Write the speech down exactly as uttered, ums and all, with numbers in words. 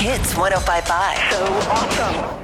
Hits one oh five point five. So awesome.